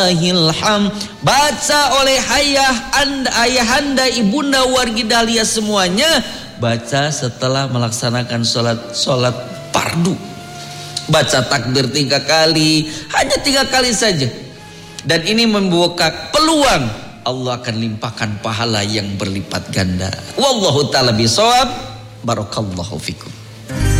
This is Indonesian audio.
Ilham, baca oleh ayahanda, ibunda, wargi dahlia semuanya, baca setelah melaksanakan sholat fardu. Baca takbir 3 kali, hanya 3 kali saja. Dan ini membuka peluang Allah akan limpahkan pahala yang berlipat ganda. Wallahu ta'ala bishawab. Barakallahu fikum.